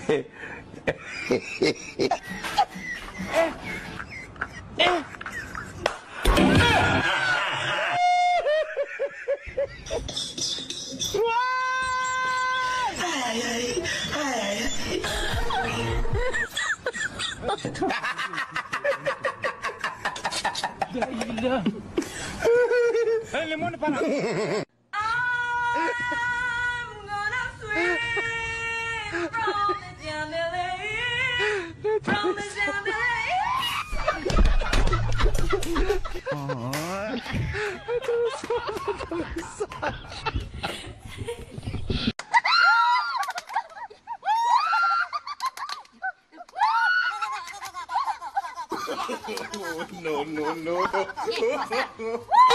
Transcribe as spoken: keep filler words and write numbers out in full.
Ay, limon na parang. I'm gonna swim from the chandelier, from the chandelier. No, no, no.